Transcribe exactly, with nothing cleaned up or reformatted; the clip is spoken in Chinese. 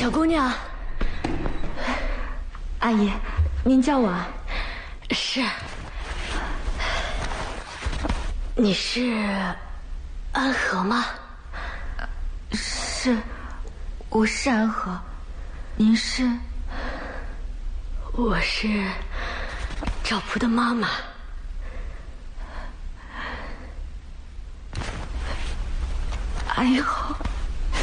小姑娘， 阿姨，您叫我啊？ 是。你是安和吗？ 是，我是安和。您是？ 我是赵璞的妈妈。 哎呦！